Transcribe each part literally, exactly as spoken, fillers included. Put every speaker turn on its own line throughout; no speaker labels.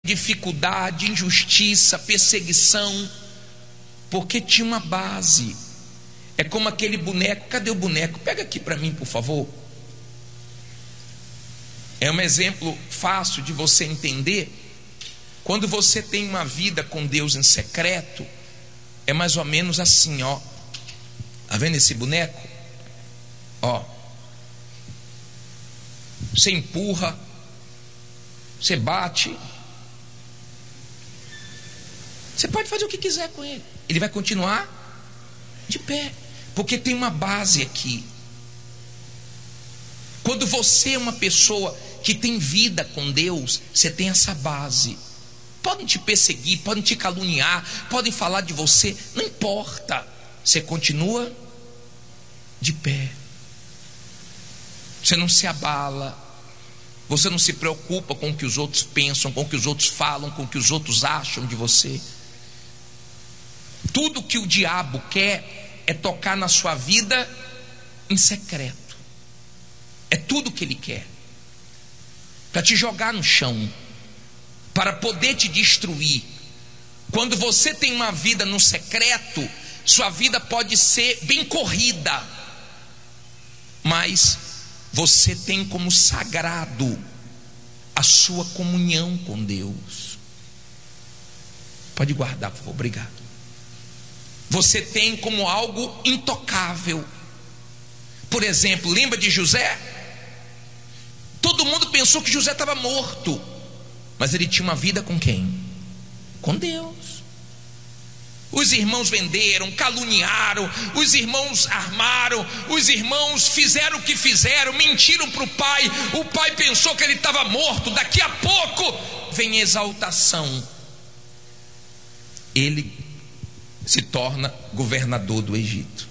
dificuldade, injustiça, perseguição, porque tinha uma base. É como aquele boneco. Cadê o boneco? Pega aqui para mim, por favor. É um exemplo fácil de você entender. Quando você tem uma vida com Deus em secreto, é mais ou menos assim, ó. Tá vendo esse boneco? Ó. Você empurra, você bate, você pode fazer o que quiser com ele, ele vai continuar de pé, porque tem uma base aqui. Quando você é uma pessoa que tem vida com Deus, você tem essa base. Podem te perseguir, podem te caluniar, podem falar de você, não importa, você continua de pé. Você não se abala, você não se preocupa com o que os outros pensam, com o que os outros falam, com o que os outros acham de você. Tudo que o diabo quer é tocar na sua vida em secreto. É tudo que ele quer, para te jogar no chão, para poder te destruir. Quando você tem uma vida no secreto, sua vida pode ser bem corrida, mas você tem como sagrado a sua comunhão com Deus. Pode guardar, por favor, obrigado. Você tem como algo intocável. Por exemplo, lembra de José? Todo mundo pensou que José estava morto, mas ele tinha uma vida com quem? Com Deus. Os irmãos venderam, caluniaram, os irmãos armaram, os irmãos fizeram o que fizeram, mentiram para o pai. O pai pensou que ele estava morto. Daqui a pouco vem exaltação. Ele se torna governador do Egito.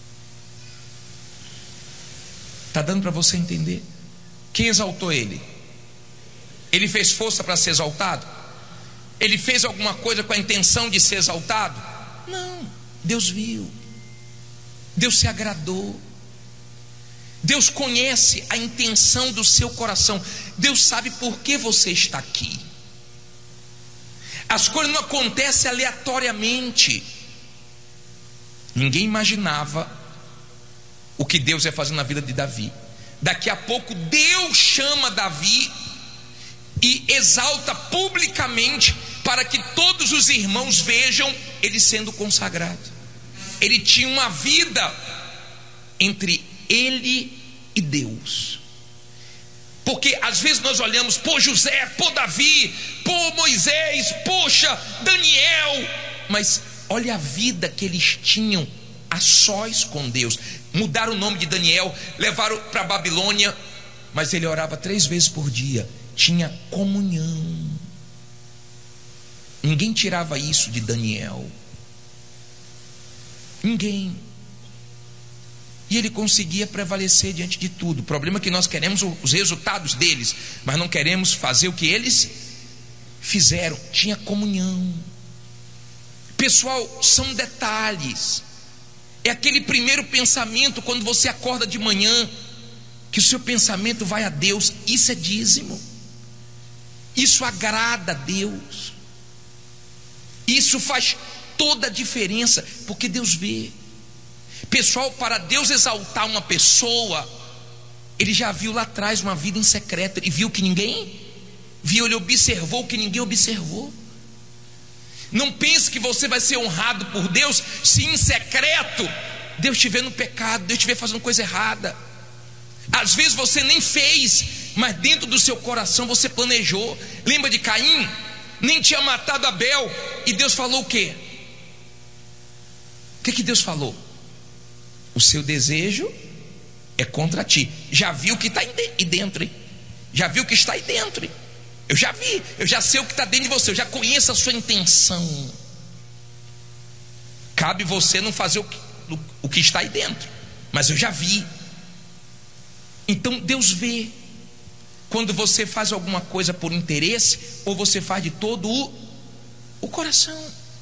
Está dando para você entender? Quem exaltou ele? Ele fez força para ser exaltado? Ele fez alguma coisa com a intenção de ser exaltado? Não. Deus viu, Deus se agradou, Deus conhece a intenção do seu coração, Deus sabe por que você está aqui. As coisas não acontecem aleatoriamente. Ninguém imaginava o que Deus ia fazer na vida de Davi. Daqui a pouco Deus chama Davi e exalta publicamente, para que todos os irmãos vejam ele sendo consagrado. Ele tinha uma vida entre ele e Deus. Porque às vezes nós olhamos, pô José, pô Davi, pô Moisés, poxa Daniel, mas olha a vida que eles tinham a sós com Deus. Mudaram o nome de Daniel, levaram para a Babilônia, mas ele orava três vezes por dia, tinha comunhão. Ninguém tirava isso de Daniel, ninguém. E ele conseguia prevalecer diante de tudo. O problema é que nós queremos os resultados deles, mas não queremos fazer o que eles fizeram. Tinha comunhão. Pessoal, são detalhes. É aquele primeiro pensamento quando você acorda de manhã, que o seu pensamento vai a Deus. Isso é dízimo. Isso agrada a Deus. Isso faz toda a diferença, porque Deus vê. Pessoal, para Deus exaltar uma pessoa, ele já viu lá atrás uma vida em secreto. Ele viu que ninguém viu, ele observou o que ninguém observou. Não pense que você vai ser honrado por Deus se em secreto Deus te vê no pecado, Deus te vê fazendo coisa errada. Às vezes você nem fez, mas dentro do seu coração você planejou. Lembra de Caim? Nem tinha matado Abel, e Deus falou o quê? O que que Deus falou? O seu desejo é contra ti. Já viu o que está aí dentro, hein? Já viu o que está aí dentro, hein? Eu já vi, eu já sei o que está dentro de você, eu já conheço a sua intenção. Cabe você não fazer o que, o que está aí dentro, mas eu já vi. Então Deus vê quando você faz alguma coisa por interesse, ou você faz de todo o, o coração.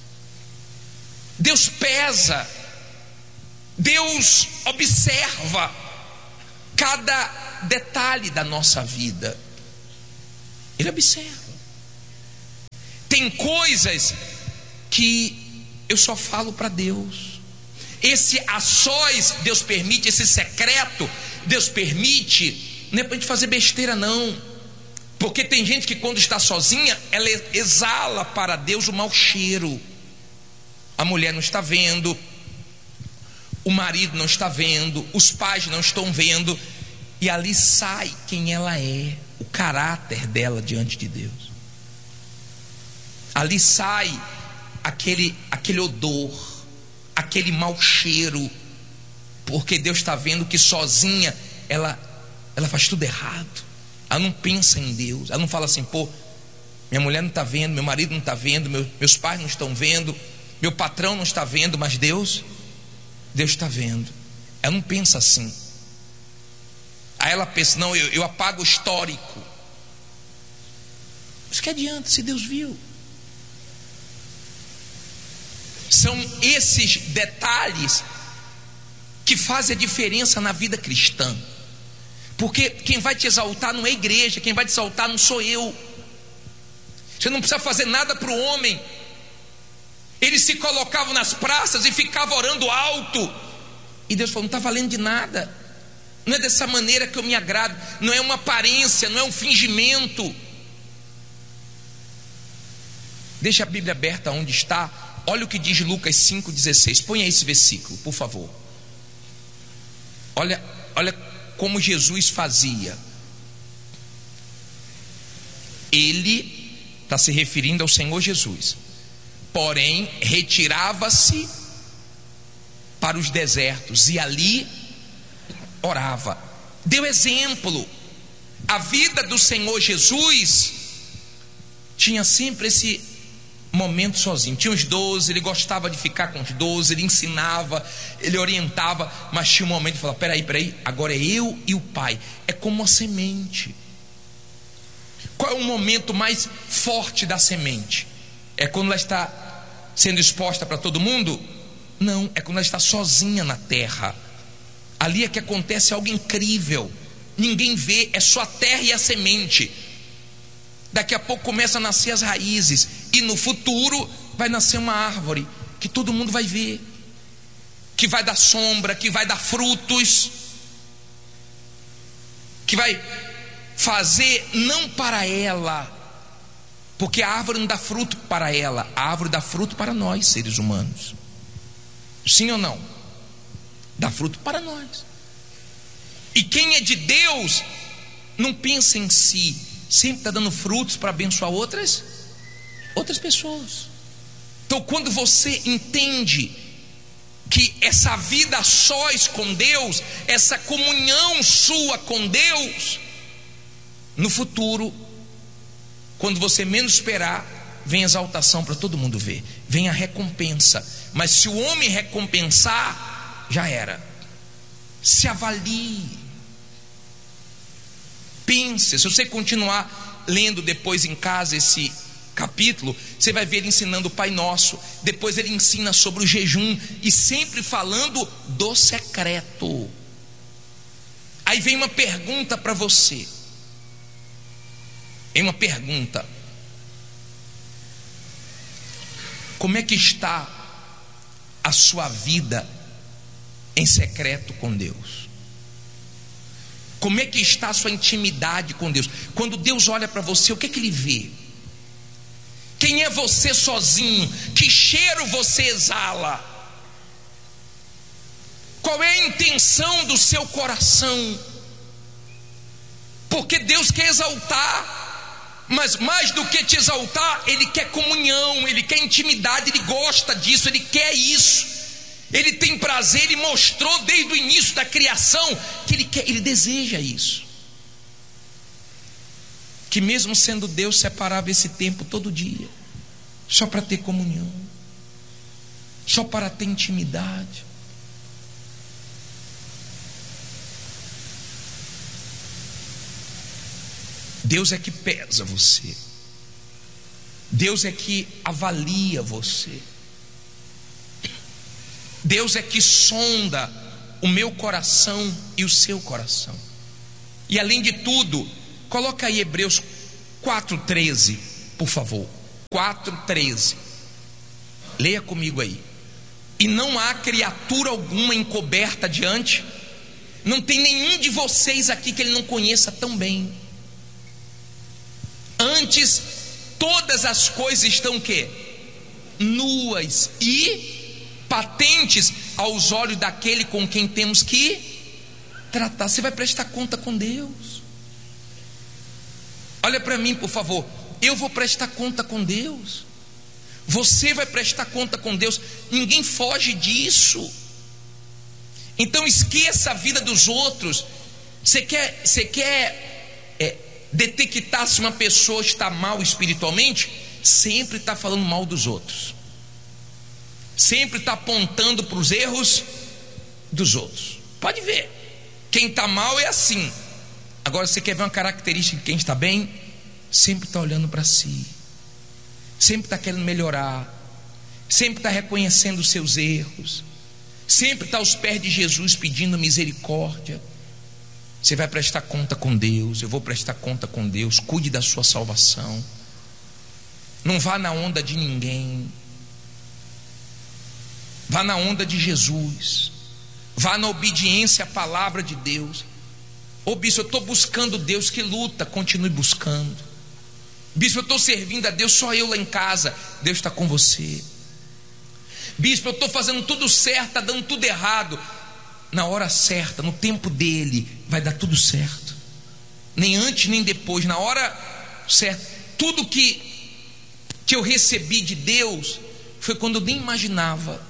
Deus pesa, Deus observa cada detalhe da nossa vida. Ele observa. Tem coisas que eu só falo para Deus. Esse a sós Deus permite, esse secreto Deus permite, não é para a gente fazer besteira não. Porque tem gente que quando está sozinha, ela exala para Deus o mau cheiro. A mulher não está vendo, o marido não está vendo, os pais não estão vendo, e ali sai quem ela é, o caráter dela diante de Deus. Ali sai aquele, aquele odor, aquele mau cheiro, porque Deus está vendo que sozinha ela, ela faz tudo errado. Ela não pensa em Deus, ela não fala assim: pô, minha mulher não está vendo, meu marido não está vendo, meu, meus pais não estão vendo, meu patrão não está vendo, mas Deus, Deus está vendo. Ela não pensa assim. Aí ela pensa: não, eu, eu apago o histórico. Mas que adianta se Deus viu? São esses detalhes que fazem a diferença na vida cristã. Porque quem vai te exaltar não é a igreja, quem vai te exaltar não sou eu. Você não precisa fazer nada para o homem. Eles se colocavam nas praças e ficavam orando alto, e Deus falou: não está valendo de nada. Não é dessa maneira que eu me agrado. Não é uma aparência, não é um fingimento. Deixa a Bíblia aberta onde está. Olha o que diz Lucas cinco dezesseis. Põe aí esse versículo, por favor. Olha, olha como Jesus fazia. Ele está se referindo ao Senhor Jesus. Porém, retirava-se para os desertos e ali orava. Deu exemplo. A vida do Senhor Jesus tinha sempre esse momento sozinho. Tinha os doze, ele gostava de ficar com os doze, ele ensinava, ele orientava, mas tinha um momento de falar: peraí, peraí, agora é eu e o Pai. É como uma semente. Qual é o momento mais forte da semente? É quando ela está sendo exposta para todo mundo? Não, é quando ela está sozinha na terra. Ali é que acontece algo incrível. Ninguém vê, é só a terra e a semente. Daqui a pouco começa a nascer as raízes, e no futuro vai nascer uma árvore que todo mundo vai ver, que vai dar sombra, que vai dar frutos, que vai fazer não para ela, porque a árvore não dá fruto para ela, a árvore dá fruto para nós, seres humanos. Sim ou não? Dá fruto para nós. E quem é de Deus não pensa em si, sempre está dando frutos para abençoar outras outras pessoas. Então, quando você entende que essa vida a sós com Deus, essa comunhão sua com Deus, no futuro, quando você menos esperar, vem a exaltação para todo mundo ver, vem a recompensa. Mas se o homem recompensar, já era. Se avalie, pense. Se você continuar lendo depois em casa esse capítulo, você vai ver ele ensinando o Pai Nosso. Depois ele ensina sobre o jejum, e sempre falando do secreto. Aí vem uma pergunta para você. Vem uma pergunta: como é que está a sua vida em secreto com Deus? Como é que está a sua intimidade com Deus? Quando Deus olha para você, o que é que Ele vê? Quem é você sozinho? Que cheiro você exala? Qual é a intenção do seu coração? Porque Deus quer exaltar, mas mais do que te exaltar, Ele quer comunhão, Ele quer intimidade, Ele gosta disso, Ele quer isso. Ele tem prazer, Ele mostrou desde o início da criação que Ele quer, Ele deseja isso. Que mesmo sendo Deus, separava esse tempo todo dia, só para ter comunhão, só para ter intimidade. Deus é que pesa você, Deus é que avalia você, Deus é que sonda o meu coração e o seu coração. E além de tudo, coloca aí Hebreus quatro, treze, por favor. quatro, treze. Leia comigo aí. E não há criatura alguma encoberta diante. Não tem nenhum de vocês aqui que ele não conheça tão bem. Antes, todas as coisas estão o quê? Nuas e patentes aos olhos daquele com quem temos que tratar. Você vai prestar conta com Deus. Olha para mim, por favor. Eu vou prestar conta com Deus. Você vai prestar conta com Deus. Ninguém foge disso. Então esqueça a vida dos outros. Você quer, você quer é, detectar se uma pessoa está mal espiritualmente? Sempre está falando mal dos outros. Sempre está apontando para os erros dos outros. Pode ver. Quem está mal é assim. Agora você quer ver uma característica de quem está bem? Sempre está olhando para si. Sempre está querendo melhorar. Sempre está reconhecendo os seus erros. Sempre está aos pés de Jesus pedindo misericórdia. Você vai prestar conta com Deus. Eu vou prestar conta com Deus. Cuide da sua salvação. Não vá na onda de ninguém. Vá na onda de Jesus. Vá na obediência à palavra de Deus. Ô bispo, eu estou buscando Deus. Que luta, continue buscando. Bispo, eu estou servindo a Deus, só eu lá em casa. Deus está com você. Bispo, eu estou fazendo tudo certo, está dando tudo errado. Na hora certa, no tempo dele, vai dar tudo certo. Nem antes nem depois, na hora certa. Tudo que, que eu recebi de Deus foi quando eu nem imaginava.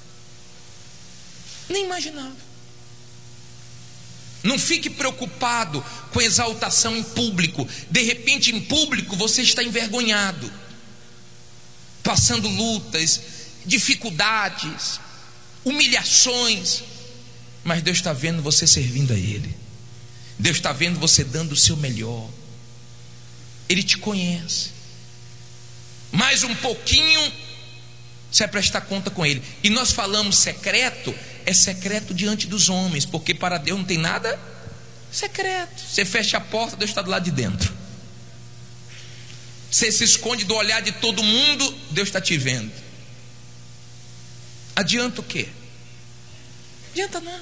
Nem imaginava. Não fique preocupado com exaltação em público. De repente em público você está envergonhado, passando lutas, dificuldades, humilhações. Mas Deus está vendo você servindo a Ele. Deus está vendo você dando o seu melhor. Ele te conhece. Mais um pouquinho você vai prestar conta com Ele. E nós falamos secreto. É secreto diante dos homens, porque para Deus não tem nada secreto. Você fecha a porta, Deus está do lado de dentro. Você se esconde do olhar de todo mundo, Deus está te vendo. Adianta o quê? Adianta nada.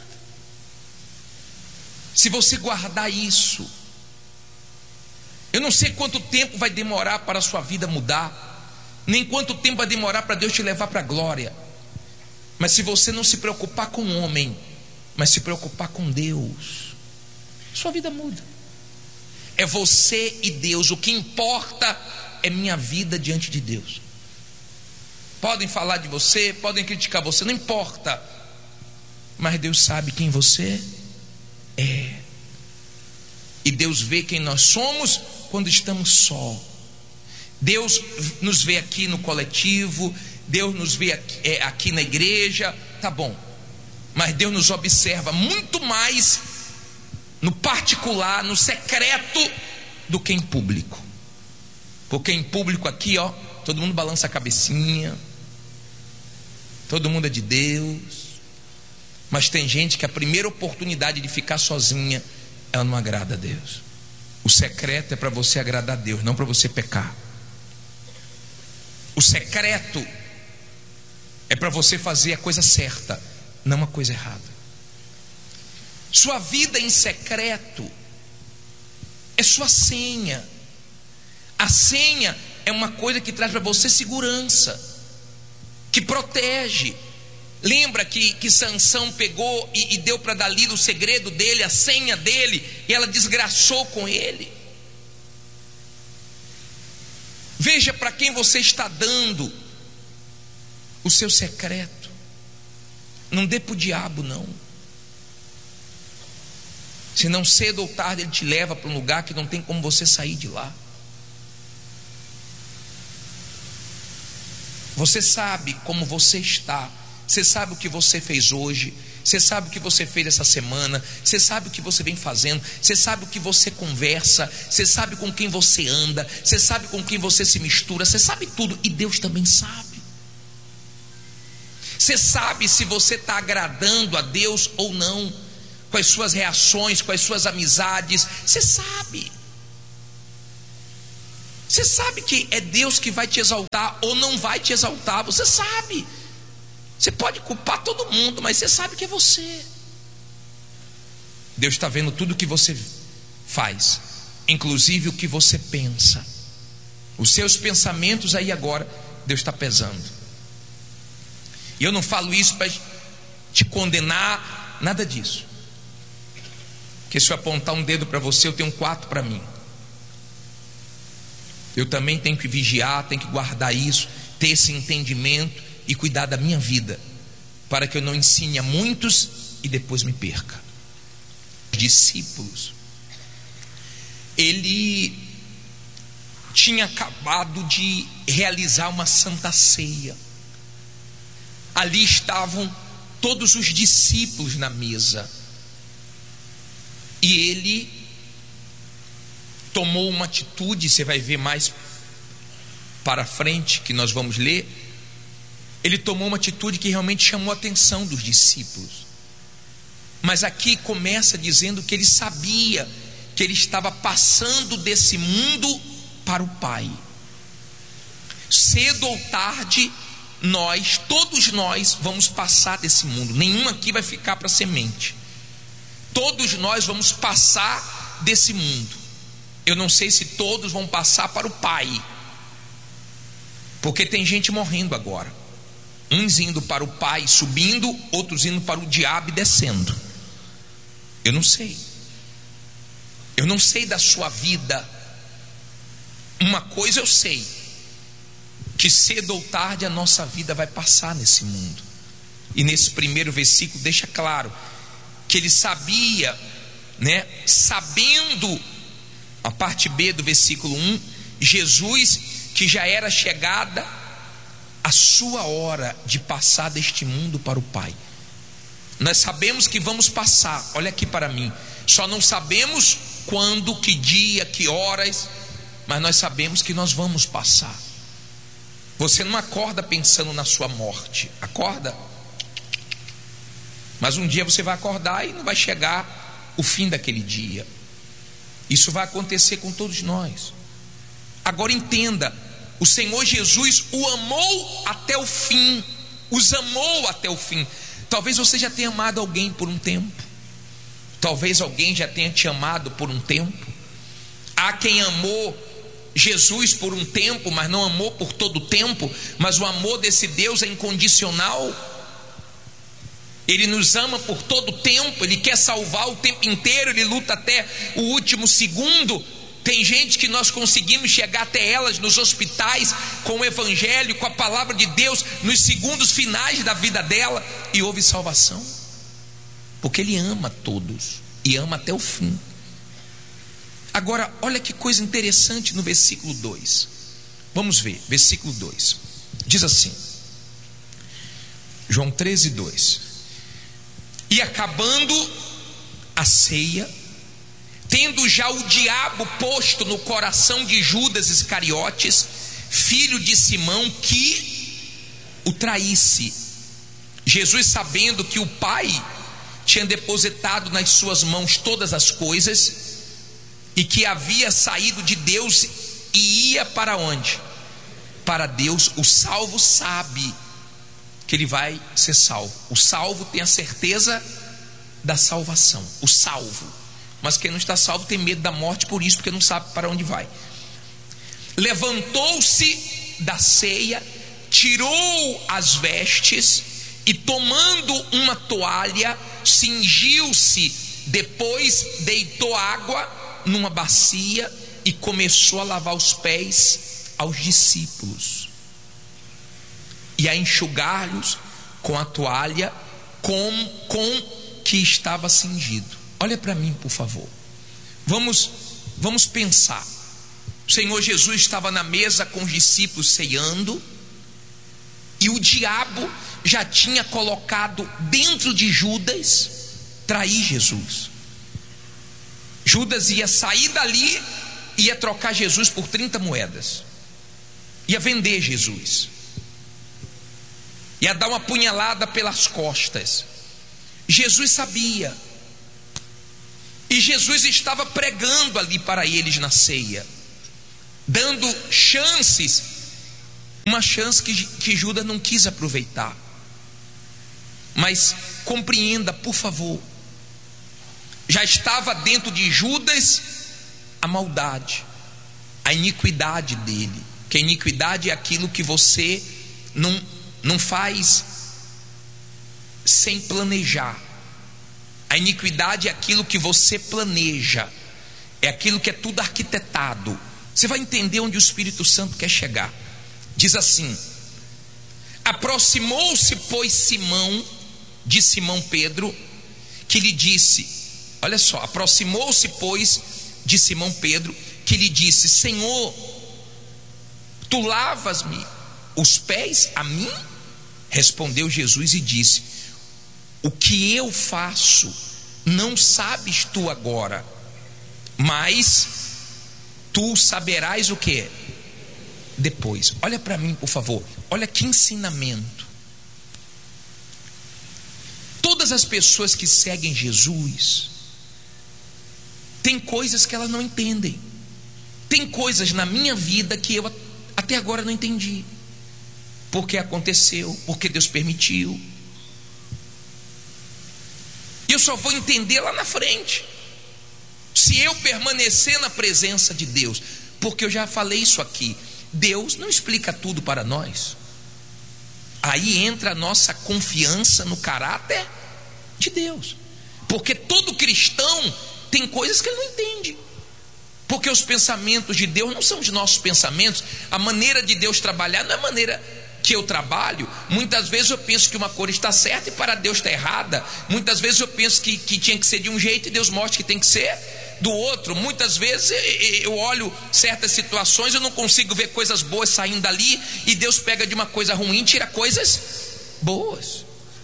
Se você guardar isso, eu não sei quanto tempo vai demorar para a sua vida mudar, nem quanto tempo vai demorar para Deus te levar para a glória. Mas se você não se preocupar com o homem, mas se preocupar com Deus, sua vida muda. É você e Deus. O que importa é minha vida diante de Deus. Podem falar de você, podem criticar você, não importa. Mas Deus sabe quem você é. E Deus vê quem nós somos quando estamos só. Deus nos vê aqui no coletivo, Deus nos vê aqui, é, aqui na igreja, tá bom. Mas Deus nos observa muito mais no particular, no secreto, do que em público. Porque em público aqui, ó, todo mundo balança a cabecinha, todo mundo é de Deus. Mas tem gente que a primeira oportunidade de ficar sozinha, ela não agrada a Deus. O secreto é para você agradar a Deus, não para você pecar. O secreto é para você fazer a coisa certa, não a coisa errada. Sua vida em secreto é sua senha. A senha é uma coisa que traz para você segurança, que protege. Lembra que, que Sansão pegou e, e deu para Dalila o segredo dele, a senha dele, e ela desgraçou com ele. Veja para quem você está dando o seu secreto. Não dê para o diabo, não. Senão cedo ou tarde ele te leva para um lugar que não tem como você sair de lá. Você sabe como você está. Você sabe o que você fez hoje. Você sabe o que você fez essa semana. Você sabe o que você vem fazendo. Você sabe o que você conversa. Você sabe com quem você anda. Você sabe com quem você se mistura. Você sabe tudo. E Deus também sabe. Você sabe se você está agradando a Deus ou não, com as suas reações, com as suas amizades. Você sabe. Você sabe que é Deus que vai te exaltar ou não vai te exaltar. Você sabe. Você pode culpar todo mundo, mas você sabe que é você. Deus está vendo tudo o que você faz, inclusive o que você pensa. Os seus pensamentos aí agora, Deus está pesando. E eu não falo isso para te condenar, nada disso. Porque se eu apontar um dedo para você, eu tenho quatro para mim. Eu também tenho que vigiar, tenho que guardar isso, ter esse entendimento e cuidar da minha vida, para que eu não ensine a muitos e depois me perca. Os discípulos, ele tinha acabado de realizar uma santa ceia. Ali estavam todos os discípulos na mesa, e ele tomou uma atitude. Você vai ver mais para frente que nós vamos ler. Ele tomou uma atitude que realmente chamou a atenção dos discípulos. Mas aqui começa dizendo que ele sabia que ele estava passando desse mundo para o Pai. Cedo ou tarde, nós, todos nós, vamos passar desse mundo. Nenhum aqui vai ficar para semente. Todos nós vamos passar desse mundo. Eu não sei se todos vão passar para o Pai, porque tem gente morrendo agora. Uns indo para o Pai subindo, outros indo para o diabo e descendo. Eu não sei. Eu não sei da sua vida. Uma coisa eu sei, que cedo ou tarde a nossa vida vai passar nesse mundo. E nesse primeiro versículo deixa claro que ele sabia, né, sabendo, a parte B do versículo um, Jesus, que já era chegada a sua hora de passar deste mundo para o Pai. Nós sabemos que vamos passar. Olha aqui para mim. Só não sabemos quando, que dia, que horas, mas nós sabemos que nós vamos passar. Você não acorda pensando na sua morte. Acorda? Mas um dia você vai acordar e não vai chegar o fim daquele dia. Isso vai acontecer com todos nós. Agora entenda, o Senhor Jesus o amou até o fim. Os amou até o fim. Talvez você já tenha amado alguém por um tempo. Talvez alguém já tenha te amado por um tempo. Há quem amou Jesus por um tempo, mas não amou por todo o tempo. Mas o amor desse Deus é incondicional. Ele nos ama por todo o tempo. Ele quer salvar o tempo inteiro. Ele luta até o último segundo. Tem gente que nós conseguimos chegar até elas nos hospitais com o evangelho, com a palavra de Deus, nos segundos finais da vida dela, e houve salvação, porque Ele ama todos e ama até o fim. Agora, olha que coisa interessante no versículo dois. Vamos ver, versículo dois. Diz assim, João treze, dois. E acabando a ceia, tendo já o diabo posto no coração de Judas Iscariotes, filho de Simão, que o traísse, Jesus, sabendo que o Pai tinha depositado nas suas mãos todas as coisas, e que havia saído de Deus e ia para onde? Para Deus. O salvo sabe que ele vai ser salvo. O salvo tem a certeza da salvação. O salvo. Mas quem não está salvo tem medo da morte por isso, porque não sabe para onde vai. Levantou-se da ceia, tirou as vestes e, tomando uma toalha, cingiu-se. Depois deitou água numa bacia e começou a lavar os pés aos discípulos e a enxugar-lhes com a toalha com, com que estava cingido. Olha para mim, por favor. Vamos, vamos pensar. O Senhor Jesus estava na mesa com os discípulos ceando, e o diabo já tinha colocado dentro de Judas trair Jesus. Judas ia sair dali, ia trocar Jesus por trinta moedas, ia vender Jesus, ia dar uma punhalada pelas costas. Jesus sabia. E Jesus estava pregando ali para eles na ceia. dando chances, uma chance que, que Judas não quis aproveitar. Mas compreenda, por favor, já estava dentro de Judas a maldade, a iniquidade dele. Que a iniquidade é aquilo que você não, não faz sem planejar. A iniquidade é aquilo que você planeja, é aquilo que é tudo arquitetado. Você vai entender onde o Espírito Santo quer chegar. Diz assim: aproximou-se, pois, Simão, de Simão Pedro, que lhe disse, olha só, aproximou-se, pois, de Simão Pedro, que lhe disse: Senhor, tu lavas-me os pés a mim? Respondeu Jesus e disse: o que eu faço não sabes tu agora, mas tu saberás o que? Depois. Olha para mim, por favor. Olha que ensinamento. Todas as pessoas que seguem Jesus tem coisas que elas não entendem. Tem coisas na minha vida que eu até agora não entendi. Porque aconteceu, porque Deus permitiu. E eu só vou entender lá na frente, se eu permanecer na presença de Deus. Porque eu já falei isso aqui, Deus não explica tudo para nós. Aí entra a nossa confiança no caráter de Deus. Porque todo cristão tem coisas que ele não entende. Porque os pensamentos de Deus não são os nossos pensamentos. A maneira de Deus trabalhar não é a maneira que eu trabalho. Muitas vezes eu penso que uma coisa está certa e para Deus está errada. Muitas vezes eu penso que, que tinha que ser de um jeito e Deus mostra que tem que ser do outro. Muitas vezes eu olho certas situações, eu não consigo ver coisas boas saindo dali, e Deus pega de uma coisa ruim e tira coisas boas.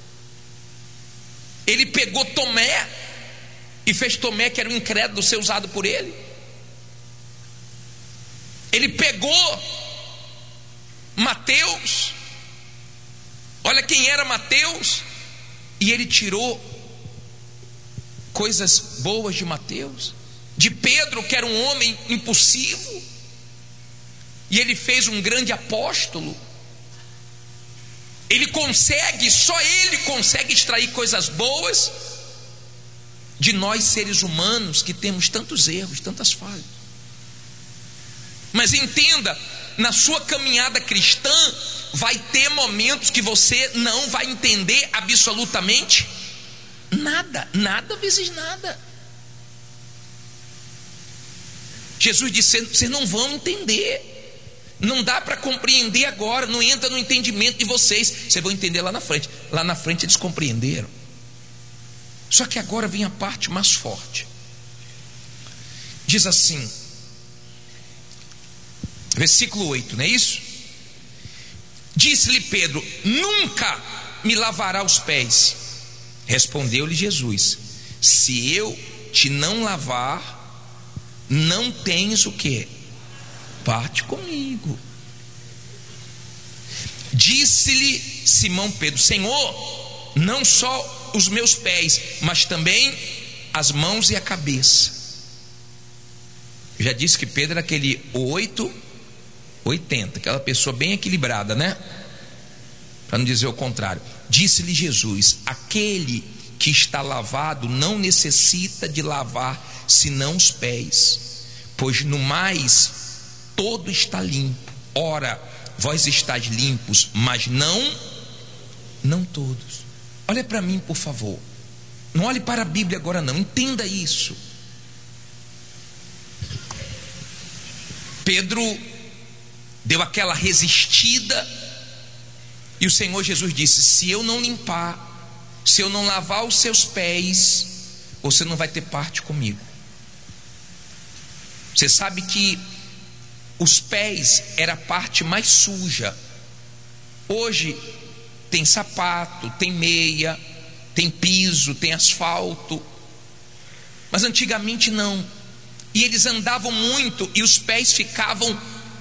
Ele pegou Tomé e fez Tomé, que era um incrédulo, ser usado por ele. Ele pegou Mateus, olha quem era Mateus, e ele tirou coisas boas de Mateus. De Pedro, que era um homem impulsivo, e ele fez um grande apóstolo. Ele consegue, só ele consegue extrair coisas boas de nós seres humanos que temos tantos erros, tantas falhas. Mas entenda, na sua caminhada cristã vai ter momentos que você não vai entender absolutamente nada, nada vezes nada. Jesus disse: vocês não vão entender, não dá para compreender agora, não entra no entendimento de vocês, vocês vão entender lá na frente. Lá na frente eles compreenderam. Só que agora vem a parte mais forte. Diz assim, versículo oito, não é isso? Disse-lhe Pedro: nunca me lavará os pés. Respondeu-lhe Jesus: se eu te não lavar, não tens o que? Parte comigo. Disse-lhe Simão Pedro: Senhor, não só os meus pés, mas também as mãos e a cabeça. Eu já disse que Pedro era aquele oito oitenta, aquela pessoa bem equilibrada, né? Para não dizer o contrário. Disse-lhe Jesus: aquele que está lavado não necessita de lavar senão os pés, pois no mais todo está limpo. Ora, vós estáis limpos, mas não não todos. Olha para mim, por favor. Não olhe para a Bíblia agora não, entenda isso. Pedro deu aquela resistida, e o Senhor Jesus disse: se eu não limpar, se eu não lavar os seus pés, você não vai ter parte comigo. Você sabe que os pés era a parte mais suja. Hoje tem sapato, tem meia, tem piso, tem asfalto, mas antigamente não. E eles andavam muito e os pés ficavam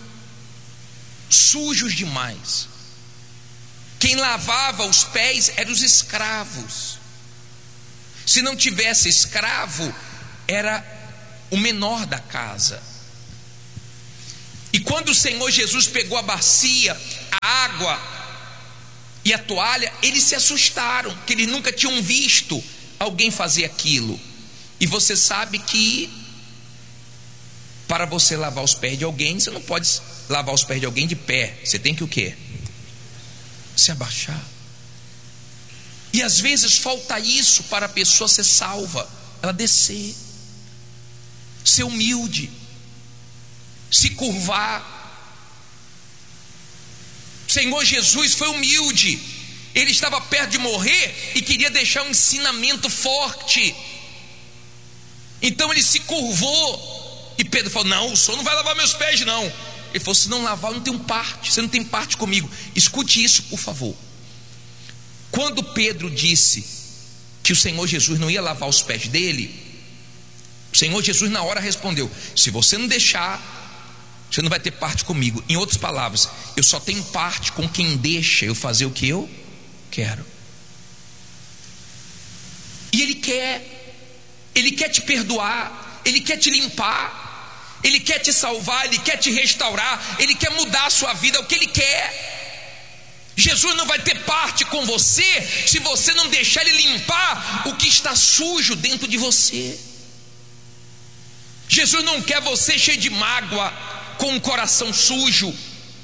sujos demais. Quem lavava os pés eram os escravos. Se não tivesse escravo, era o menor da casa. E quando o Senhor Jesus pegou a bacia, a água e a toalha, eles se assustaram, que eles nunca tinham visto alguém fazer aquilo. E você sabe que para você lavar os pés de alguém, você não pode lavar os pés de alguém de pé. Você tem que o quê? Se abaixar. E às vezes falta isso para a pessoa ser salva. Ela descer, ser humilde, se curvar. O Senhor Jesus foi humilde. Ele estava perto de morrer e queria deixar um ensinamento forte. Então ele se curvou. E Pedro falou: não, o senhor não vai lavar meus pés não. Ele falou: se não lavar, eu não tenho parte. Você não tem parte comigo. Escute isso, por favor. Quando Pedro disse que o Senhor Jesus não ia lavar os pés dele, o Senhor Jesus na hora respondeu: se você não deixar, você não vai ter parte comigo. Em outras palavras, eu só tenho parte com quem deixa eu fazer o que eu quero. E Ele quer. Ele quer te perdoar, Ele quer te limpar, Ele quer te salvar, Ele quer te restaurar, Ele quer mudar a sua vida, é o que Ele quer. Jesus não vai ter parte com você se você não deixar Ele limpar o que está sujo dentro de você. Jesus não quer você cheio de mágoa, com um coração sujo,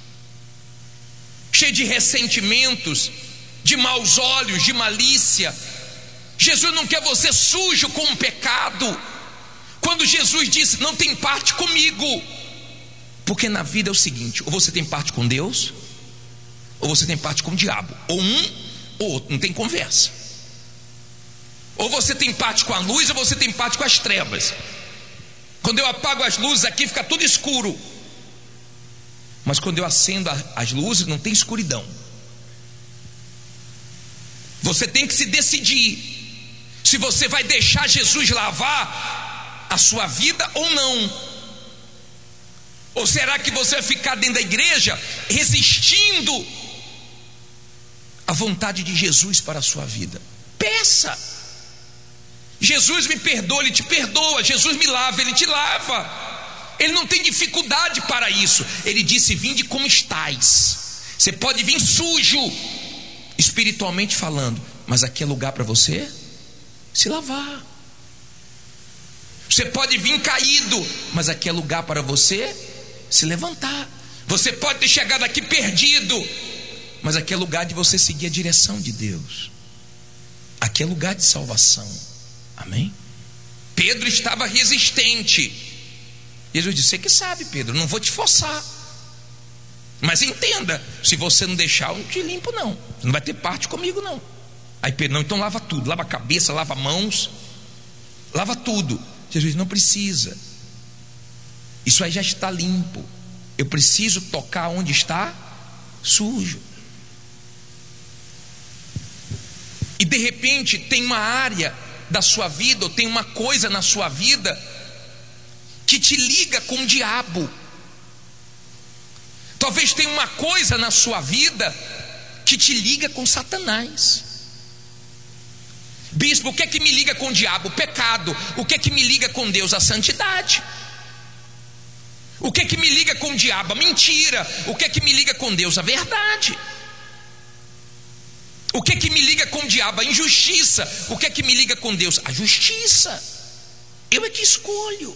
cheio de ressentimentos, de maus olhos, de malícia. Jesus não quer você sujo com o pecado. Quando Jesus disse: não tem parte comigo, porque na vida é o seguinte: ou você tem parte com Deus, ou você tem parte com o diabo. Ou um ou outro, não tem conversa. Ou você tem parte com a luz, ou você tem parte com as trevas. Quando eu apago as luzes aqui, fica tudo escuro. Mas quando eu acendo as luzes, não tem escuridão. Você tem que se decidir se você vai deixar Jesus lavar a sua vida ou não. Ou será que você vai ficar dentro da igreja resistindo à vontade de Jesus para a sua vida? Peça. Jesus me perdoa, Ele te perdoa. Jesus me lava, Ele te lava. Ele não tem dificuldade para isso. Ele disse: vinde como estáis. Você pode vir sujo, espiritualmente falando, mas aqui é lugar para você se lavar. Você pode vir caído, mas aqui é lugar para você se levantar. Você pode ter chegado aqui perdido, mas aqui é lugar de você seguir a direção de Deus. Aqui é lugar de salvação. Amém? Pedro estava resistente. Jesus disse: você que sabe, Pedro, não vou te forçar, mas entenda, se você não deixar, eu não te limpo não. Você não vai ter parte comigo não. Aí Pedro: não, então lava tudo. Lava a cabeça, lava mãos, lava tudo. Jesus disse: não precisa. Isso aí já está limpo. Eu preciso tocar onde está sujo. E de repente tem uma área da sua vida, ou tem uma coisa na sua vida que te liga com o diabo. Talvez tenha uma coisa na sua vida que te liga com Satanás. Bispo, o que é que me liga com o diabo? O pecado. O que é que me liga com Deus? A santidade. O que é que me liga com o diabo? A mentira. O que é que me liga com Deus? A verdade. O que é que me liga com o diabo? A injustiça. O que é que me liga com Deus? A justiça. Eu é que escolho.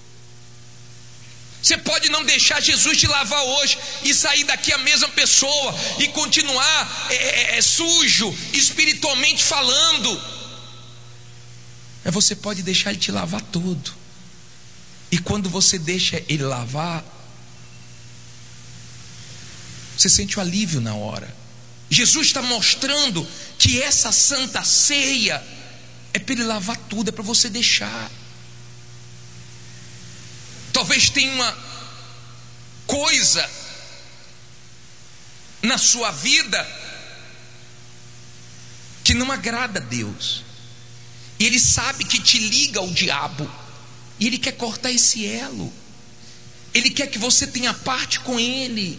Você pode não deixar Jesus te lavar hoje e sair daqui a mesma pessoa e continuar é, é, é, sujo, espiritualmente falando. Mas você pode deixar Ele te lavar todo. E quando você deixa Ele lavar, você sente o alívio na hora. Jesus está mostrando que essa santa ceia é para Ele lavar tudo, é para você deixar. Talvez tenha uma coisa na sua vida que não agrada a Deus, e Ele sabe que te liga ao diabo, e Ele quer cortar esse elo. Ele quer que você tenha parte com Ele.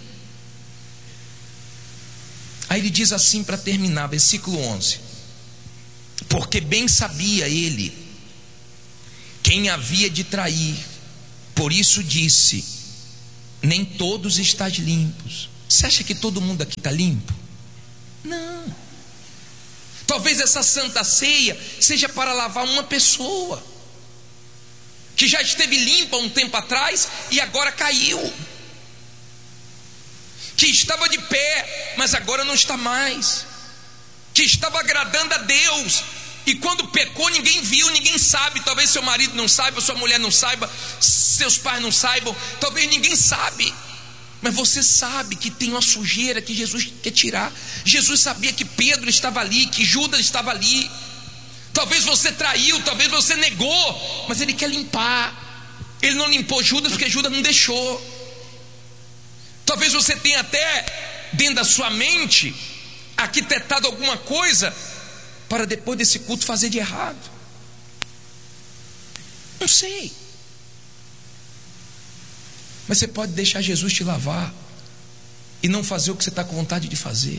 Aí Ele diz assim para terminar, versículo onze: porque bem sabia Ele quem havia de trair, por isso disse: nem todos estáis limpos. Você acha que todo mundo aqui está limpo? Não. Talvez essa santa ceia seja para lavar uma pessoa que já esteve limpa um tempo atrás e agora caiu, que estava de pé, mas agora não está mais, que estava agradando a Deus, e quando pecou ninguém viu, ninguém sabe. Talvez seu marido não saiba, sua mulher não saiba, seus pais não saibam, talvez ninguém sabe, mas você sabe que tem uma sujeira que Jesus quer tirar. Jesus sabia que Pedro estava ali, que Judas estava ali. Talvez você traiu, talvez você negou, mas Ele quer limpar. Ele não limpou Judas porque Judas não deixou. Talvez você tenha até dentro da sua mente arquitetado alguma coisa para depois desse culto fazer de errado. Não sei. Mas você pode deixar Jesus te lavar e não fazer o que você está com vontade de fazer,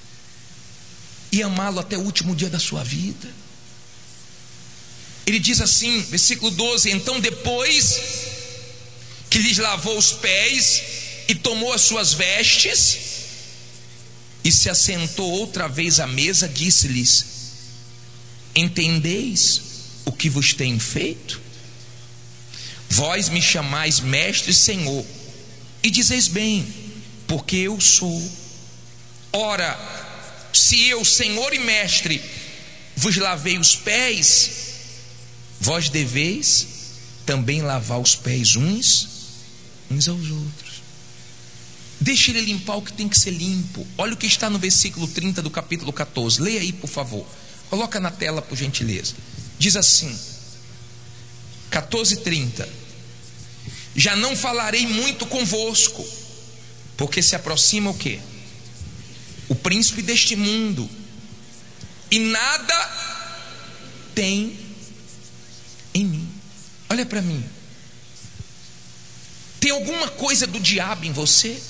e amá-lo até o último dia da sua vida. Ele diz assim, versículo doze: então depois que lhes lavou os pés e tomou as suas vestes e se assentou outra vez à mesa, disse-lhes: entendeis o que vos tenho feito? Vós me chamais mestre e Senhor, e dizeis bem, porque eu sou. Ora, se eu, Senhor e mestre, vos lavei os pés, vós deveis também lavar os pés uns, uns aos outros. Deixe Ele limpar o que tem que ser limpo. Olha o que está no versículo trinta do capítulo catorze. Leia aí, por favor. Coloca na tela, por gentileza. Diz assim, catorze, trinta: já não falarei muito convosco, porque se aproxima o quê? O príncipe deste mundo, e nada tem em mim. Olha para mim. Tem alguma coisa do diabo em você?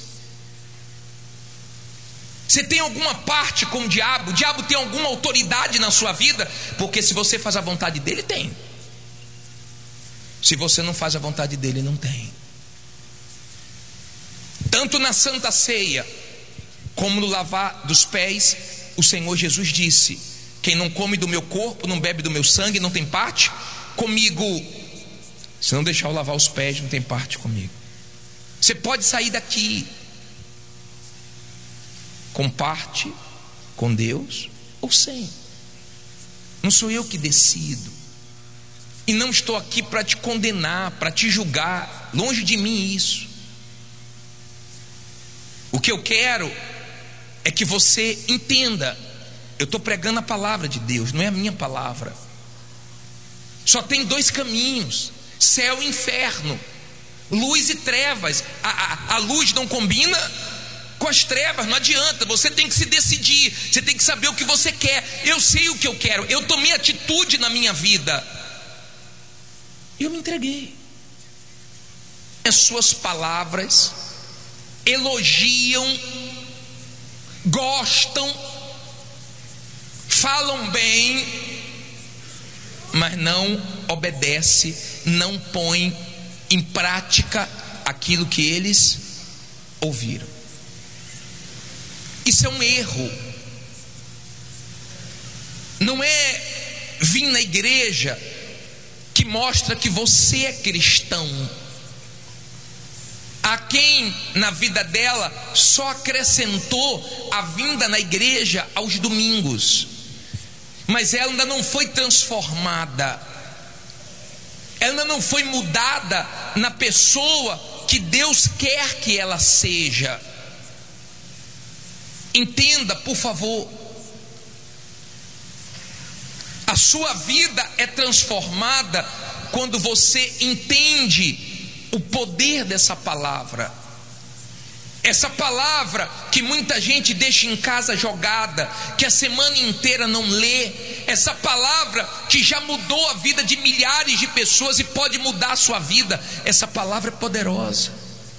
Você tem alguma parte com o diabo? O diabo tem alguma autoridade na sua vida? Porque se você faz a vontade dele, tem. Se você não faz a vontade dele, não tem. Tanto na Santa Ceia como no lavar dos pés, o Senhor Jesus disse: quem não come do meu corpo, não bebe do meu sangue, não tem parte comigo. Se não deixar eu lavar os pés, não tem parte comigo. Você pode sair daqui com parte com Deus ou sem. Não sou eu que decido. E não estou aqui para te condenar, para te julgar. Longe de mim isso. O que eu quero é que você entenda. Eu estou pregando a palavra de Deus, não é a minha palavra. Só tem dois caminhos: céu e inferno, luz e trevas. A, a, a luz não combina com as trevas, não adianta. Você tem que se decidir, você tem que saber o que você quer. Eu sei o que eu quero, eu tomei atitude na minha vida, eu me entreguei. As suas palavras elogiam, gostam, falam bem, mas não obedece, não põe em prática aquilo que eles ouviram. Isso é um erro. Não é vir na igreja que mostra que você é cristão. Há quem na vida dela só acrescentou a vinda na igreja aos domingos, mas ela ainda não foi transformada, ela ainda não foi mudada na pessoa que Deus quer que ela seja. Entenda, por favor, a sua vida é transformada quando você entende o poder dessa palavra. Essa palavra que muita gente deixa em casa jogada, que a semana inteira não lê. Essa palavra que já mudou a vida de milhares de pessoas e pode mudar a sua vida. Essa palavra é poderosa.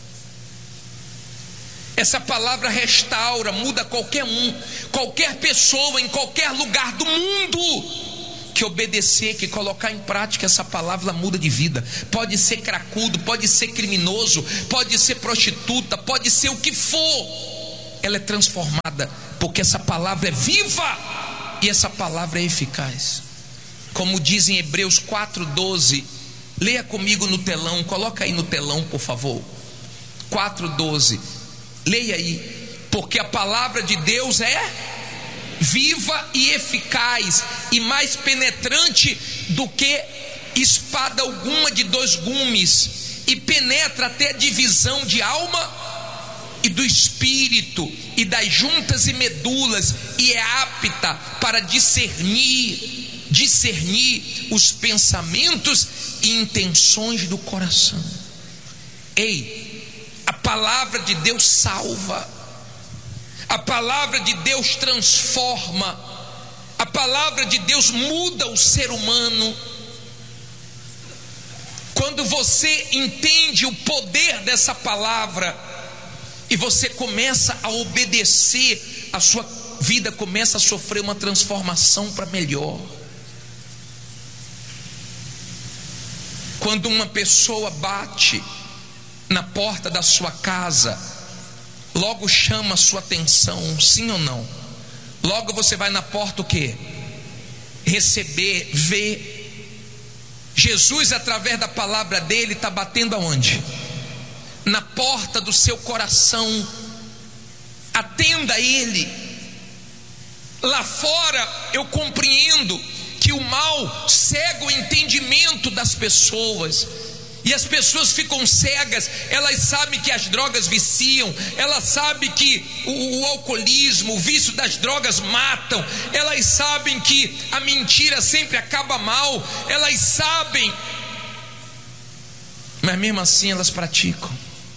Essa palavra restaura, muda qualquer um, qualquer pessoa em qualquer lugar do mundo que obedecer, que colocar em prática essa palavra, muda de vida. Pode ser cracudo, pode ser criminoso, pode ser prostituta, pode ser o que for, ela é transformada, porque essa palavra é viva e essa palavra é eficaz. Como diz em Hebreus quatro, doze, leia comigo no telão, coloca aí no telão, por favor. quatro, doze, leia aí. Porque a palavra de Deus é viva e eficaz, e mais penetrante do que espada alguma de dois gumes, e penetra até a divisão de alma e do espírito, e das juntas e medulas, e é apta para discernir, discernir os pensamentos e intenções do coração. Ei, a palavra de Deus salva. A palavra de Deus transforma. A palavra de Deus muda o ser humano. Quando você entende o poder dessa palavra e você começa a obedecer, a sua vida começa a sofrer uma transformação para melhor. Quando uma pessoa bate na porta da sua casa, logo chama a sua atenção, sim ou não? Logo você vai na porta o quê? Receber, ver. Jesus, através da palavra dele, está batendo aonde? Na porta do seu coração. Atenda a ele. Lá fora eu compreendo que o mal cega o entendimento das pessoas, e as pessoas ficam cegas. Elas sabem que as drogas viciam, elas sabem que o, o alcoolismo, o vício das drogas matam, elas sabem que a mentira sempre acaba mal, elas sabem, mas mesmo assim elas praticam.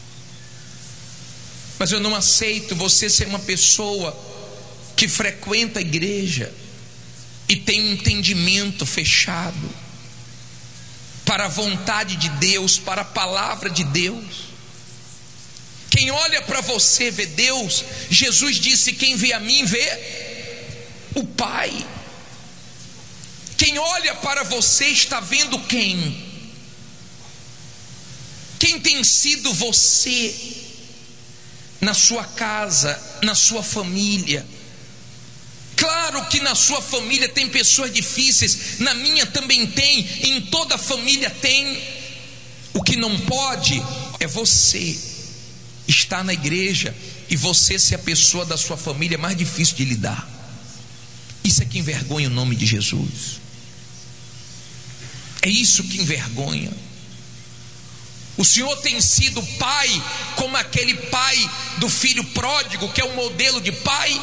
Mas eu não aceito você ser uma pessoa que frequenta a igreja e tem um entendimento fechado para a vontade de Deus, para a palavra de Deus. Quem olha para você vê Deus. Jesus disse: quem vê a mim vê o Pai. Quem olha para você está vendo quem? Quem tem sido você na sua casa, na sua família? Claro que na sua família tem pessoas difíceis, na minha também tem, em toda família tem. O que não pode é você estar na igreja e você ser a pessoa da sua família mais difícil de lidar. Isso é que envergonha o nome de Jesus. É isso que envergonha. O Senhor tem sido pai, como aquele pai do filho pródigo, que é um modelo de pai,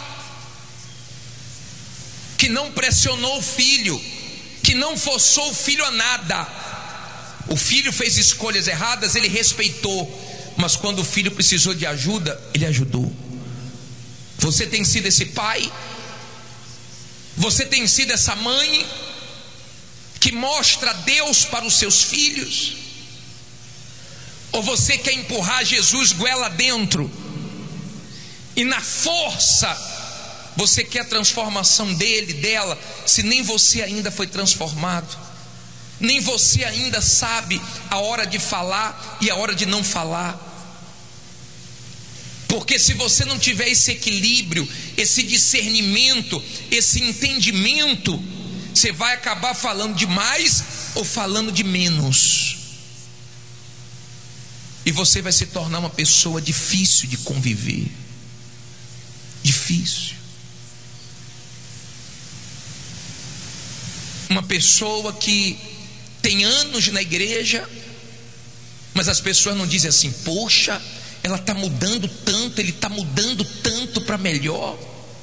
que não pressionou o filho, que não forçou o filho a nada. O filho fez escolhas erradas, ele respeitou, mas quando o filho precisou de ajuda, ele ajudou. Você tem sido esse pai? Você tem sido essa mãe que mostra Deus para os seus filhos? Ou você quer empurrar Jesus goela dentro e na força você quer a transformação dele, dela, se nem você ainda foi transformado, nem você ainda sabe a hora de falar e a hora de não falar? Porque se você não tiver esse equilíbrio, esse discernimento, esse entendimento, você vai acabar falando de mais ou falando de menos, e você vai se tornar uma pessoa difícil de conviver. Difícil. Uma pessoa que tem anos na igreja, mas as pessoas não dizem assim: poxa, ela está mudando tanto, ele está mudando tanto para melhor.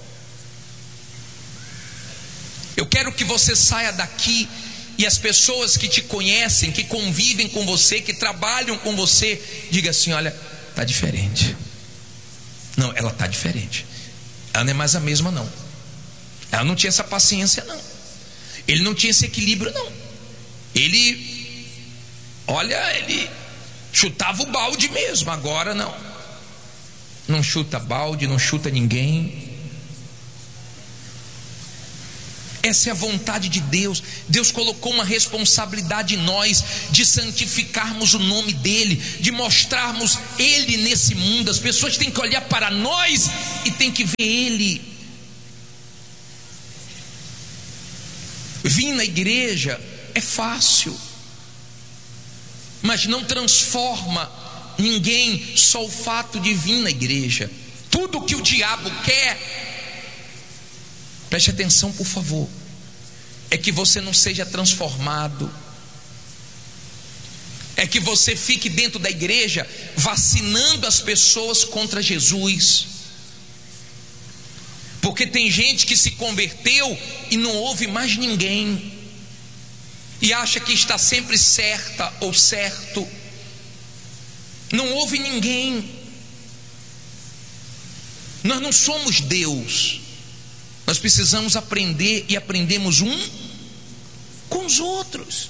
Eu quero que você saia daqui e as pessoas que te conhecem, que convivem com você, que trabalham com você, digam assim: olha, está diferente. Não, ela está diferente. Ela não é mais a mesma não. Ela não tinha essa paciência não. Ele não tinha esse equilíbrio não. Ele, olha, ele chutava o balde mesmo. Agora não. Não chuta balde, não chuta ninguém. Essa é a vontade de Deus. Deus colocou uma responsabilidade em nós de santificarmos o nome dEle, de mostrarmos Ele nesse mundo. As pessoas têm que olhar para nós e têm que ver Ele. Vir na igreja é fácil, mas não transforma ninguém só o fato de vir na igreja. Tudo que o diabo quer, preste atenção por favor, é que você não seja transformado, é que você fique dentro da igreja vacinando as pessoas contra Jesus. Porque tem gente que se converteu e não ouve mais ninguém, e acha que está sempre certa ou certo, não ouve ninguém. Nós não somos Deus. Nós precisamos aprender, e aprendemos um com os outros.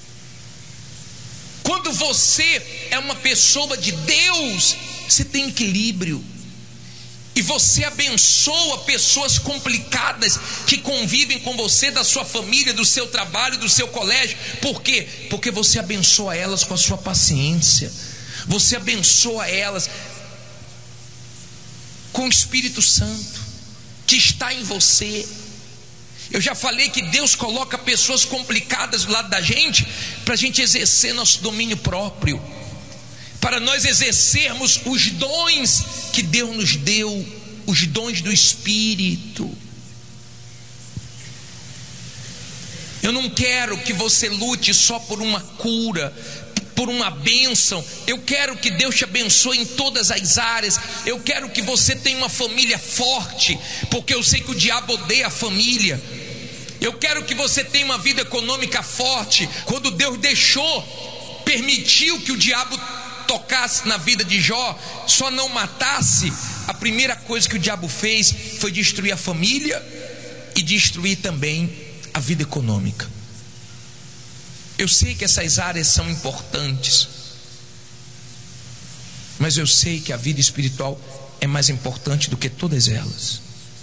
Quando você é uma pessoa de Deus, você tem equilíbrio, e você abençoa pessoas complicadas que convivem com você, da sua família, do seu trabalho, do seu colégio. Por quê? Porque você abençoa elas com a sua paciência, você abençoa elas com o Espírito Santo que está em você. Eu já falei que Deus coloca pessoas complicadas do lado da gente para a gente exercer nosso domínio próprio, para nós exercermos os dons que Deus nos deu, os dons do Espírito. Eu não quero que você lute só por uma cura, por uma bênção. Eu quero que Deus te abençoe em todas as áreas. Eu quero que você tenha uma família forte, porque eu sei que o diabo odeia a família. Eu quero que você tenha uma vida econômica forte. Quando Deus deixou, permitiu que o diabo tocasse na vida de Jó, só não matasse, a primeira coisa que o diabo fez foi destruir a família e destruir também a vida econômica. Eu sei que essas áreas são importantes, mas eu sei que a vida espiritual é mais importante do que todas elas.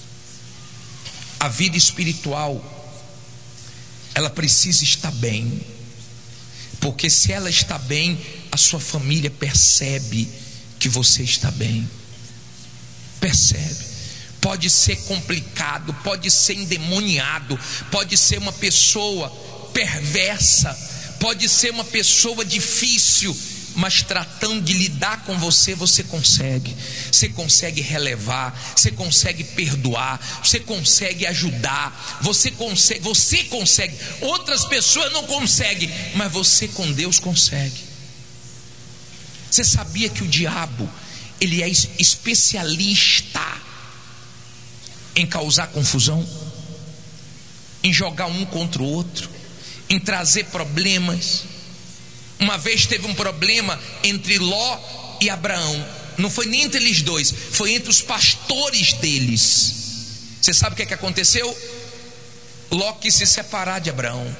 A vida espiritual, ela precisa estar bem, porque se ela está bem, a sua família percebe que você está bem. Percebe. Pode ser complicado, pode ser endemoniado, pode ser uma pessoa perversa, pode ser uma pessoa difícil, mas tratando de lidar com você, você consegue. Você consegue relevar, você consegue perdoar, você consegue ajudar, você consegue, você consegue. Outras pessoas não conseguem, mas você com Deus consegue. Você sabia que o diabo, ele é especialista em causar confusão, em jogar um contra o outro, em trazer problemas. Uma vez teve um problema entre Ló e Abraão. Não foi nem entre eles dois, foi entre os pastores deles. Você sabe o que é que aconteceu? Ló quis se separar de Abraão.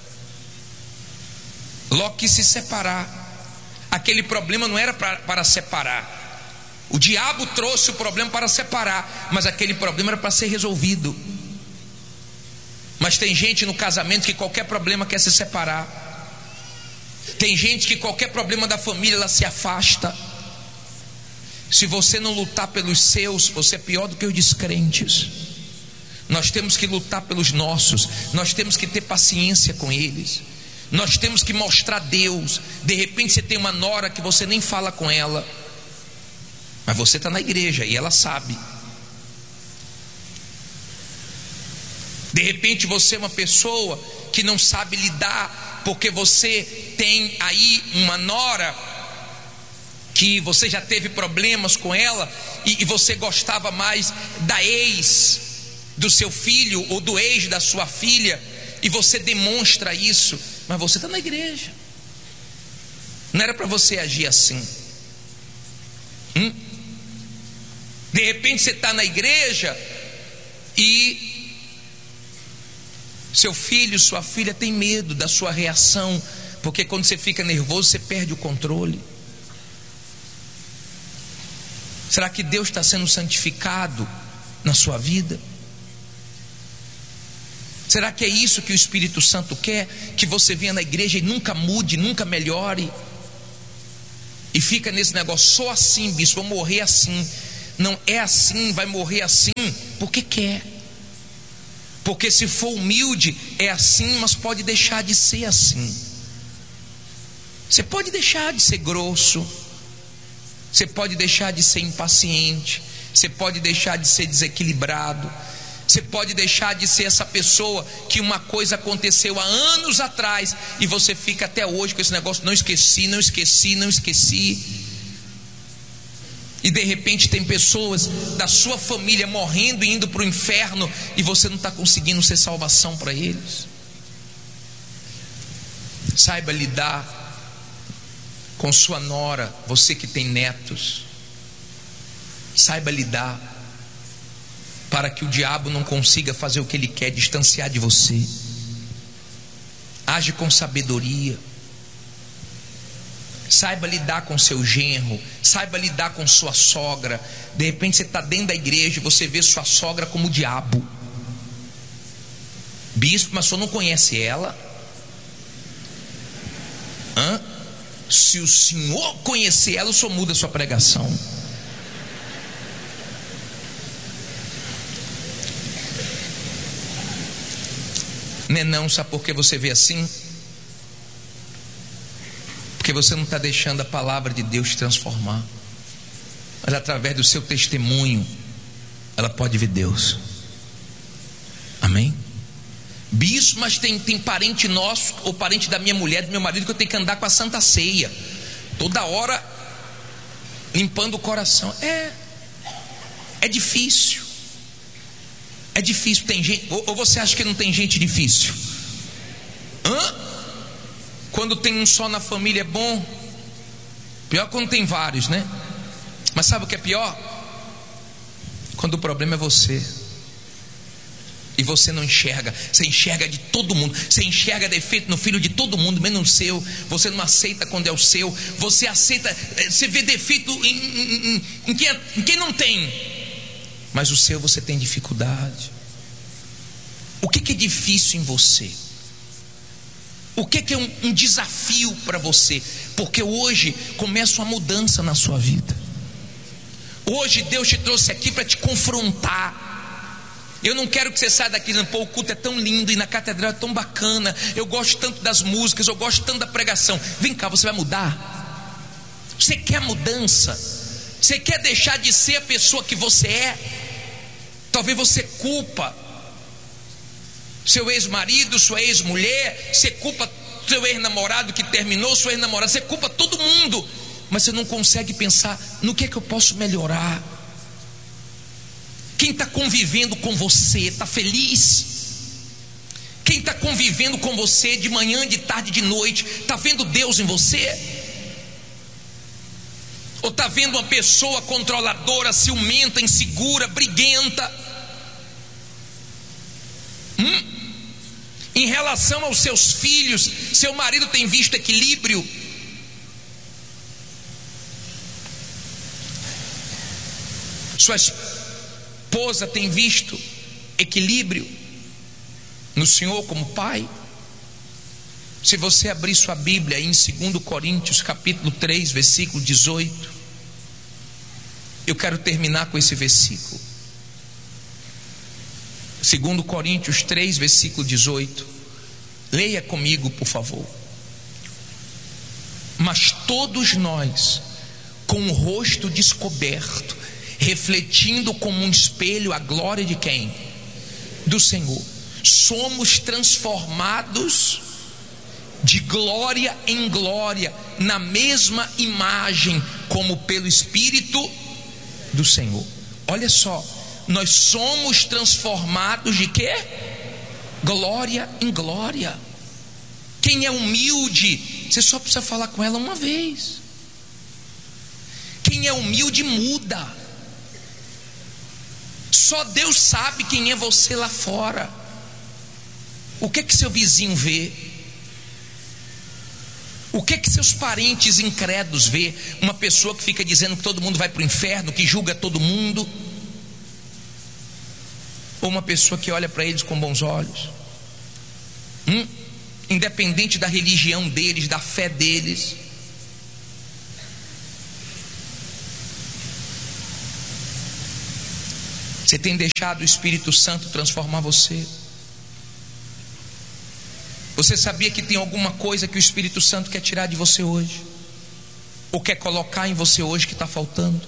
Ló quis se separar. Aquele problema não era pra, para separar. O diabo trouxe o problema para separar, mas aquele problema era para ser resolvido. Mas tem gente no casamento que qualquer problema quer se separar. Tem gente que qualquer problema da família, ela se afasta. Se você não lutar pelos seus, você é pior do que os descrentes. Nós temos que lutar pelos nossos. Nós temos que ter paciência com eles. Nós temos que mostrar Deus. De repente você tem uma nora que você nem fala com ela, mas você está na igreja e ela sabe. De repente você é uma pessoa que não sabe lidar, porque você tem aí uma nora que você já teve problemas com ela, e, e você gostava mais da ex do seu filho ou do ex da sua filha, e você demonstra isso, mas você está na igreja. Não era para você agir assim. hum? De repente você está na igreja e seu filho, sua filha tem medo da sua reação, porque quando você fica nervoso você perde o controle. Será que Deus está sendo santificado na sua vida? Será que é isso que o Espírito Santo quer? Que você venha na igreja e nunca mude, nunca melhore, e fica nesse negócio, só assim, bispo, vou morrer assim. Não é assim, vai morrer assim porque quer. Porque se for humilde é assim, mas pode deixar de ser assim. Você pode deixar de ser grosso, você pode deixar de ser impaciente, você pode deixar de ser desequilibrado, você pode deixar de ser essa pessoa que uma coisa aconteceu há anos atrás e você fica até hoje com esse negócio, não esqueci, não esqueci, não esqueci. E de repente tem pessoas da sua família morrendo e indo para o inferno, e você não está conseguindo ser salvação para eles. Saiba lidar com sua nora, você que tem netos. Saiba lidar, para que o diabo não consiga fazer o que ele quer, distanciar de você. Age com sabedoria. Saiba lidar com seu genro, saiba lidar com sua sogra. De repente você está dentro da igreja e você vê sua sogra como o diabo. Bispo, mas o senhor não conhece ela? Hã? Se o senhor conhecer ela, o senhor muda a sua pregação. Não é não, sabe por que você vê assim? Porque você não está deixando a palavra de Deus te transformar. Mas através do seu testemunho, ela pode ver Deus. Amém? Bispo, mas tem, tem parente nosso, ou parente da minha mulher, do meu marido, que eu tenho que andar com a Santa Ceia toda hora, limpando o coração. É É difícil. É difícil. Tem gente, ou, ou você acha que não tem gente difícil? Hã? Quando tem um só na família é bom. Pior quando tem vários, né? Mas sabe o que é pior? Quando o problema é você e você não enxerga. Você enxerga de todo mundo. Você enxerga defeito no filho de todo mundo, menos no seu. Você não aceita quando é o seu. Você aceita, você vê defeito em, em, em, em, quem, em quem não tem. Mas o seu você tem dificuldade. O que, que é difícil em você? O que, que é um, um desafio para você? Porque hoje começa uma mudança na sua vida. Hoje Deus te trouxe aqui para te confrontar. Eu não quero que você saia daqui dizendo, pô, o culto é tão lindo e na catedral é tão bacana, eu gosto tanto das músicas, eu gosto tanto da pregação. Vem cá, você vai mudar? Você quer mudança? Você quer deixar de ser a pessoa que você é? Talvez você culpa seu ex-marido, sua ex-mulher, você culpa seu ex-namorado que terminou, sua ex-namorada, você culpa todo mundo, mas você não consegue pensar no que é que eu posso melhorar. Quem está convivendo com você está feliz? Quem está convivendo com você de manhã, de tarde, de noite, está vendo Deus em você? Ou está vendo uma pessoa controladora, ciumenta, insegura, briguenta? Hum? Em relação aos seus filhos, seu marido tem visto equilíbrio? Sua esposa tem visto equilíbrio no Senhor como pai? Se você abrir sua Bíblia em dois Coríntios capítulo três, versículo dezoito, eu quero terminar com esse versículo. dois Coríntios três, versículo dezoito. Leia comigo, por favor. Mas todos nós, com o rosto descoberto, refletindo como um espelho a glória de quem? Do Senhor, somos transformados de glória em glória, na mesma imagem, como pelo Espírito do Senhor. Olha só, nós somos transformados de quê? Glória em glória. Quem é humilde, você só precisa falar com ela uma vez. Quem é humilde muda. Só Deus sabe quem é você lá fora. O que é que seu vizinho vê? O que é que seus parentes incrédulos vê? Uma pessoa que fica dizendo que todo mundo vai para o inferno, que julga todo mundo? Ou uma pessoa que olha para eles com bons olhos? Hum? Independente da religião deles, da fé deles. Você tem deixado o Espírito Santo transformar você? Você sabia que tem alguma coisa que o Espírito Santo quer tirar de você hoje? Ou quer colocar em você hoje que está faltando?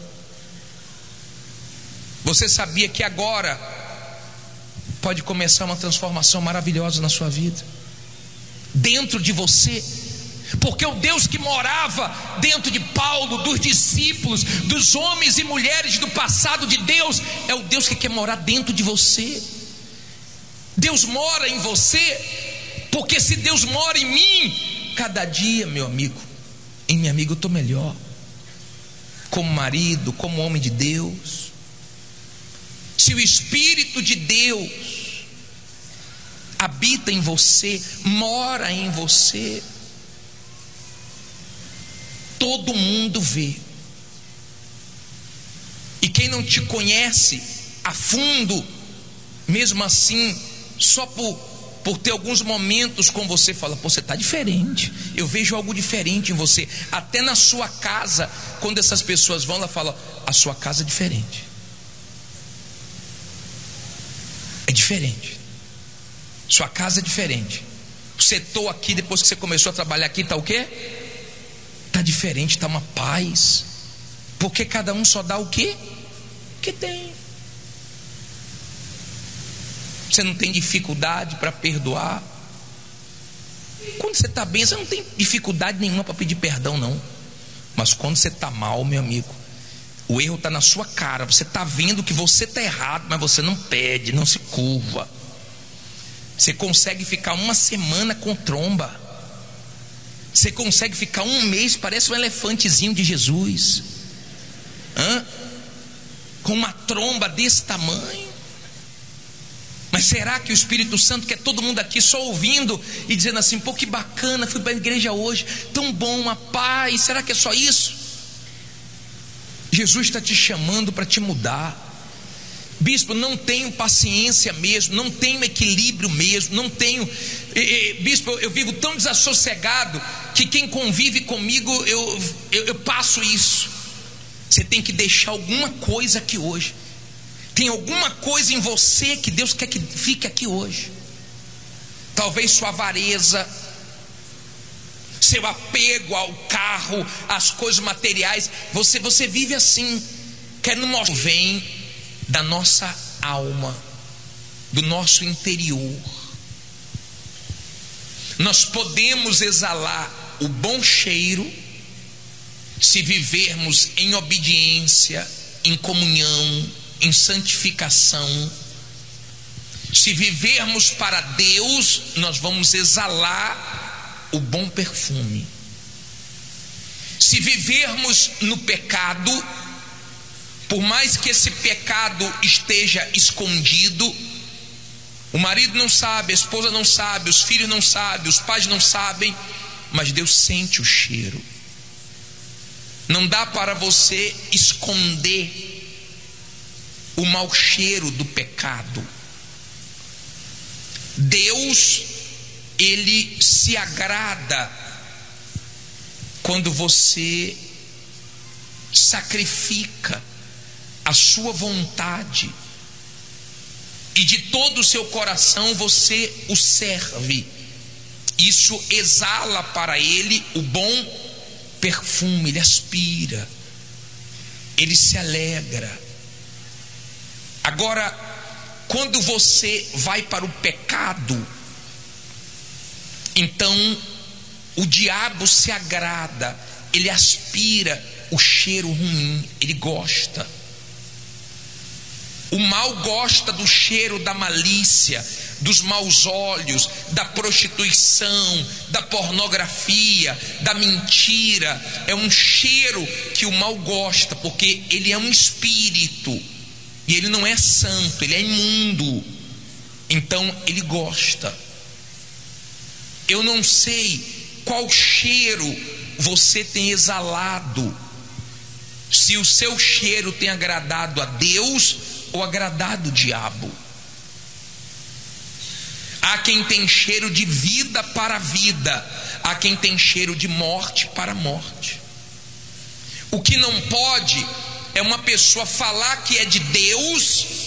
Você sabia que agora pode começar uma transformação maravilhosa na sua vida? Dentro de você. Porque o Deus que morava dentro de Paulo, dos discípulos, dos homens e mulheres do passado de Deus, é o Deus que quer morar dentro de você. Deus mora em você, porque se Deus mora em mim, cada dia, meu amigo, em minha amiga eu estou melhor, como marido, como homem de Deus. Se o Espírito de Deus habita em você, mora em você, todo mundo vê. E quem não te conhece a fundo, mesmo assim, só por, por ter alguns momentos com você, fala: pô, você está diferente, eu vejo algo diferente em você. Até na sua casa, quando essas pessoas vão, ela fala: a sua casa é diferente. É diferente. Sua casa é diferente. O setor aqui, depois que você começou a trabalhar aqui, está o quê? Está diferente, está uma paz. Porque cada um só dá o quê? O que tem. Você não tem dificuldade para perdoar. Quando você está bem, você não tem dificuldade nenhuma para pedir perdão, não. Mas quando você está mal, meu amigo, o erro está na sua cara. Você está vendo que você está errado, mas você não pede, não se curva. Você consegue ficar uma semana com tromba. Você consegue ficar um mês, parece um elefantezinho de Jesus. Hã? Com uma tromba desse tamanho. Mas será que o Espírito Santo quer todo mundo aqui só ouvindo e dizendo assim: pô, que bacana, fui para a igreja hoje, tão bom, uma paz. Será que é só isso? Jesus está te chamando para te mudar. Bispo, não tenho paciência mesmo, não tenho equilíbrio mesmo, não tenho, e, e, bispo, eu, eu vivo tão desassossegado que quem convive comigo, eu, eu, eu passo isso. Você tem que deixar alguma coisa aqui hoje. Tem alguma coisa em você que Deus quer que fique aqui hoje. Talvez sua avareza, seu apego ao carro, às coisas materiais. Você, você vive assim, quer não mostrar, vem da nossa alma, do nosso interior. Nós podemos exalar o bom cheiro se vivermos em obediência, em comunhão, em santificação. Se vivermos para Deus, nós vamos exalar o bom perfume. Se vivermos no pecado, por mais que esse pecado esteja escondido, o marido não sabe, a esposa não sabe, os filhos não sabem, os pais não sabem, mas Deus sente o cheiro. Não dá para você esconder o mau cheiro do pecado. Deus, Ele se agrada quando você sacrifica a sua vontade e de todo o seu coração você o serve. Isso exala para Ele o bom perfume, Ele aspira, Ele se alegra. Agora, quando você vai para o pecado, então o diabo se agrada, ele aspira o cheiro ruim, ele gosta. O mal gosta do cheiro da malícia, dos maus olhos, da prostituição, da pornografia, da mentira. É um cheiro que o mal gosta, porque ele é um espírito e ele não é santo, ele é imundo. Então ele gosta. Eu não sei qual cheiro você tem exalado, se o seu cheiro tem agradado a Deus ou agradado o diabo. Há quem tem cheiro de vida para a vida, há quem tem cheiro de morte para a morte. O que não pode é uma pessoa falar que é de Deus